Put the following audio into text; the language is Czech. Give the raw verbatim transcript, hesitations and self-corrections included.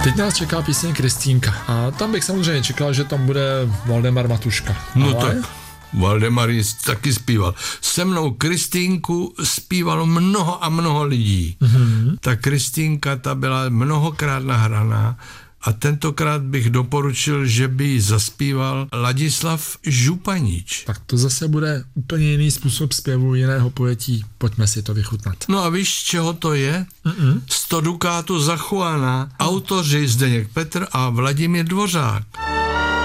Teď nás čeká píseň Kristýnka a tam bych samozřejmě čekal, že tam bude Valdemar Matuška. No ale... tak, Valdemar taky zpíval. Se mnou Kristýnku zpívalo mnoho a mnoho lidí. Mm-hmm. Ta Kristýnka, ta byla mnohokrát nahraná a tentokrát bych doporučil, že by ji zaspíval Ladislav Županič. Tak to zase bude úplně jiný způsob zpěvu, jiného pojetí. Pojďme si to vychutnat. No a víš, z čeho to je? Mm-mm. sto dukátů za Juana, autoři Zdeněk Petr a Vladimír Dvořák.